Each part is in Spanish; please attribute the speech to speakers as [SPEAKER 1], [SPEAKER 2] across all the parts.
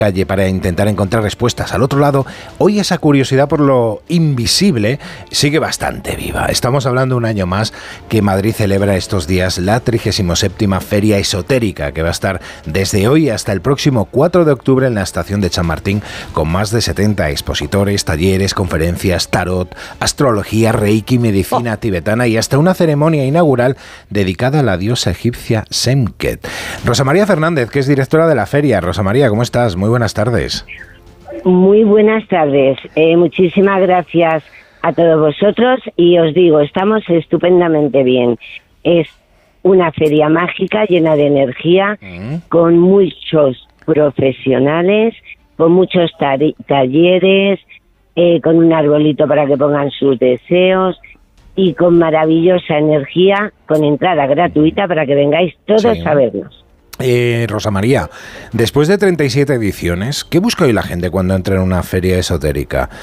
[SPEAKER 1] calle para intentar encontrar respuestas al otro lado, hoy esa curiosidad por lo invisible sigue bastante viva. Estamos hablando un año más que Madrid celebra estos días la 37ª Feria Esotérica, que va a estar desde hoy hasta el próximo 4 de octubre en la estación de Chamartín, con más de 70 expositores, talleres, conferencias, tarot, astrología, reiki, medicina tibetana y hasta una ceremonia inaugural dedicada a la diosa egipcia Semket. Rosa María Fernández, que es directora de la feria. Rosa María, ¿cómo estás? Muy buenas tardes.
[SPEAKER 2] Muy buenas tardes. Muchísimas gracias a todos vosotros y os digo, estamos estupendamente bien. Es una feria mágica llena de energía, con muchos profesionales, con muchos talleres, con un arbolito para que pongan sus deseos y con maravillosa energía, con entrada gratuita para que vengáis todos a vernos.
[SPEAKER 1] Rosa María, después de 37 ediciones, ¿qué busca hoy la gente cuando entra en una feria esotérica?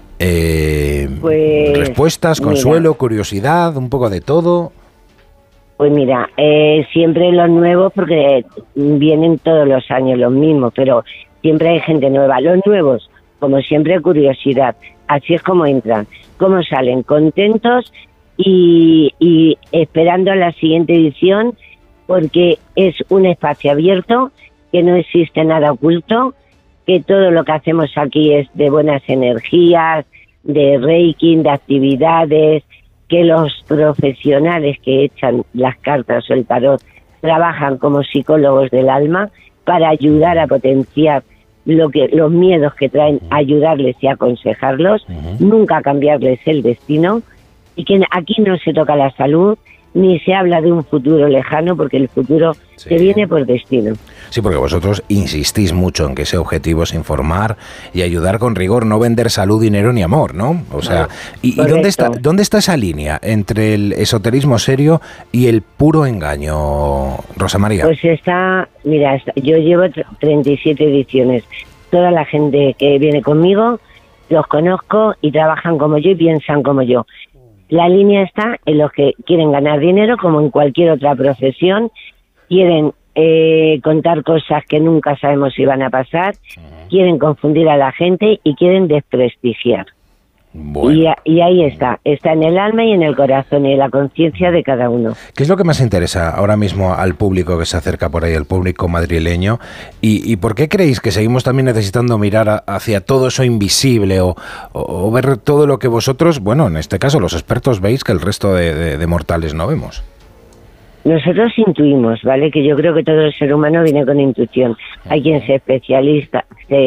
[SPEAKER 1] Respuestas, consuelo, curiosidad, un poco de todo.
[SPEAKER 2] Pues mira, siempre los nuevos, porque vienen todos los años los mismos, pero siempre hay gente nueva. Los nuevos, como siempre, curiosidad. Así es como entran, como salen, contentos y esperando a la siguiente edición, porque es un espacio abierto, que no existe nada oculto, que todo lo que hacemos aquí es de buenas energías, de reiki, de actividades, que los profesionales que echan las cartas o el tarot trabajan como psicólogos del alma para ayudar a potenciar los miedos que traen, ayudarles y aconsejarlos, nunca cambiarles el destino, y que aquí no se toca la salud, ni se habla de un futuro lejano, porque el futuro se viene por destino.
[SPEAKER 1] Sí, porque vosotros insistís mucho en que ese objetivo es informar y ayudar con rigor, no vender salud, dinero ni amor, ¿no? O sea, ¿y dónde está esa línea entre el esoterismo serio y el puro engaño, Rosa María?
[SPEAKER 2] Pues mira, yo llevo 37 ediciones. Toda la gente que viene conmigo los conozco y trabajan como yo y piensan como yo. La línea está en los que quieren ganar dinero, como en cualquier otra profesión, quieren contar cosas que nunca sabemos si van a pasar, quieren confundir a la gente y quieren desprestigiar. Bueno. Y ahí está en el alma y en el corazón y en la conciencia de cada uno.
[SPEAKER 1] ¿Qué es lo que más interesa ahora mismo al público que se acerca por ahí, al público madrileño? ¿Y por qué creéis que seguimos también necesitando mirar hacia todo eso invisible o ver todo lo que vosotros, bueno, en este caso los expertos veis que el resto de mortales no vemos?
[SPEAKER 2] Nosotros intuimos, ¿vale? Que yo creo que todo el ser humano viene con intuición. Hay quien se especializa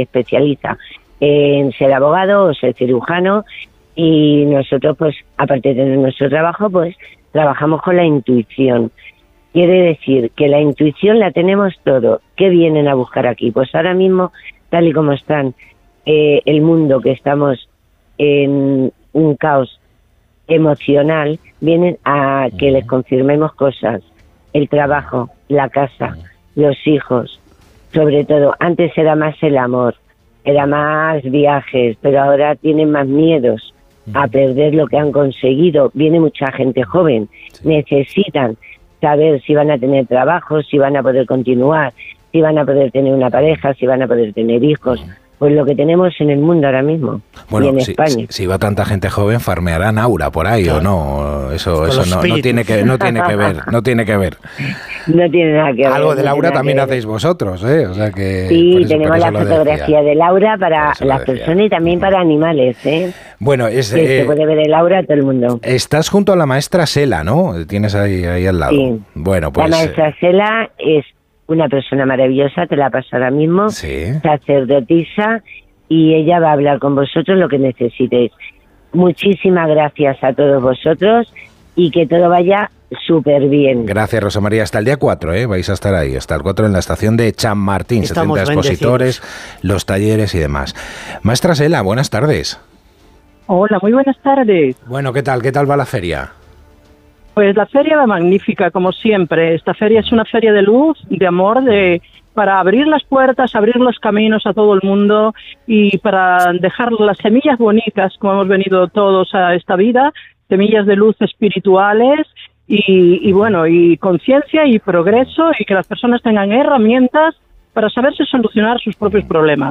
[SPEAKER 2] en ser abogado o ser cirujano, y nosotros, pues, aparte de tener nuestro trabajo, pues, trabajamos con la intuición. Quiere decir que la intuición la tenemos todo. ¿Qué vienen a buscar aquí? Pues ahora mismo, tal y como están el mundo, que estamos en un caos emocional, vienen a que les confirmemos cosas. El trabajo, la casa, los hijos, sobre todo. Antes era más el amor, era más viajes, pero ahora tienen más miedos a perder lo que han conseguido. Viene mucha gente joven, necesitan saber si van a tener trabajo, si van a poder continuar, si van a poder tener una pareja, si van a poder tener hijos. Pues lo que tenemos en el mundo ahora mismo,
[SPEAKER 1] bueno,
[SPEAKER 2] y en España.
[SPEAKER 1] Si va tanta gente joven, farmearán aura por ahí, claro. ¿O no? Eso no tiene que ver. No tiene nada que ver. Algo de Laura también hacéis vosotros, ¿eh? O sea que
[SPEAKER 2] sí, tenemos la fotografía de Laura para las personas y también para animales, ¿eh?
[SPEAKER 1] Bueno,
[SPEAKER 2] se puede ver el aura a todo el mundo.
[SPEAKER 1] Estás junto a la maestra Sela, ¿no? Tienes ahí al lado.
[SPEAKER 2] Sí.
[SPEAKER 1] Bueno, pues
[SPEAKER 2] la maestra Sela es una persona maravillosa, te la paso ahora mismo, sacerdotisa, y ella va a hablar con vosotros lo que necesitéis. Muchísimas gracias a todos vosotros y que todo vaya súper bien.
[SPEAKER 1] Gracias, Rosa María. Hasta el día 4, vais a estar ahí, hasta el 4 en la estación de Chamartín, 70 expositores, los talleres y demás. Maestra Sela, buenas tardes.
[SPEAKER 3] Hola, muy buenas tardes.
[SPEAKER 1] Bueno, ¿qué tal va la feria?
[SPEAKER 3] Pues la feria va magnífica, como siempre. Esta feria es una feria de luz, de amor, para abrir las puertas, abrir los caminos a todo el mundo y para dejar las semillas bonitas, como hemos venido todos a esta vida, semillas de luz espirituales y bueno, y conciencia y progreso, y que las personas tengan herramientas para saberse solucionar sus propios problemas.